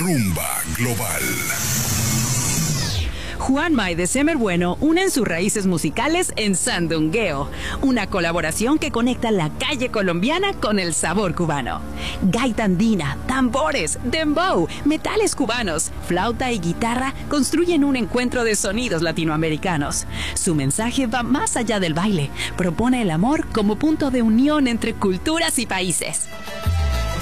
Rumba Global. Juanma y December Bueno unen sus raíces musicales en Sandungueo, una colaboración que conecta la calle colombiana con el sabor cubano. Gaita andina, tambores, dembow, metales cubanos, flauta y guitarra construyen un encuentro de sonidos latinoamericanos. Su mensaje va más allá del baile, propone el amor como punto de unión entre culturas y países.